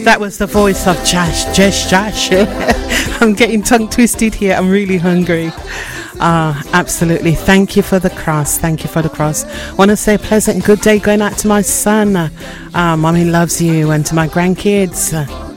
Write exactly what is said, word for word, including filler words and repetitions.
That was the voice of Josh, Josh, Josh. I'm getting tongue twisted here. I'm really hungry. Ah, absolutely. Thank you for the cross. Thank you for the cross. Want to say a pleasant good day going out to my son. Uh, Mommy loves you, and to my grandkids. Uh,